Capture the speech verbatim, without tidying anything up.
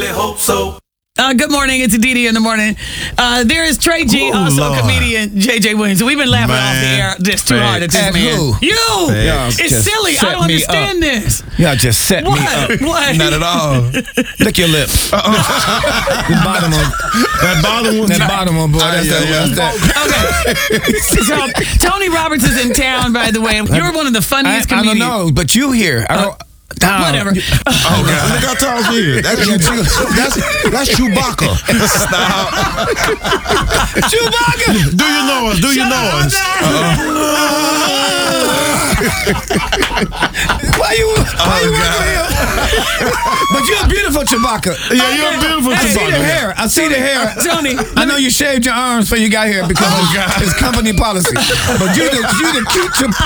really hope so. Uh, good morning. It's Didi in the morning. Uh, there is Trey G, Ooh, also Lord. comedian J J Williams. We've been laughing Man. off the air just too Fake. hard at this At man. who? You. Y'all It's just silly. I set don't me understand up. this. Y'all just set What? me up. What? Not at all. Lick your lips. The bottom one. That bottom one. That bottom one, boy. Ah, That's yeah, that. yeah. That's that. Okay. So Tony Roberts is in town, by the way. You're one of the I, funniest I don't comedians. know, but you here. I don't. Nah. Whatever. Oh, God. Look how tall she is. That's, that's, that's Chewbacca. Stop. Chewbacca. Do you know us? Do you know us? Why you? Why Oh, you God. over here? But you're a beautiful Chewbacca. Yeah, you're a beautiful I see Chewbacca. the hair. I see the hair. Tony, I know you shaved your arms before you got here because Oh, it's, God. it's company policy. But you the you the cute Chew-